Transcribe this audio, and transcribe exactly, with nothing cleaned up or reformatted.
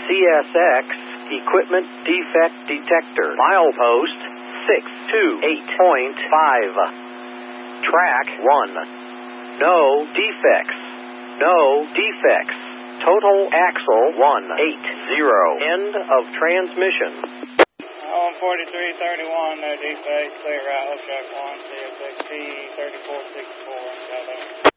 C S X, equipment defect detector. Milepost six two eight point five. Track one. No defects. No defects. Total axle one eighty. End of transmission. one forty-three thirty-one, no defect, clear route, track one, C S X P thirty-four sixty-four.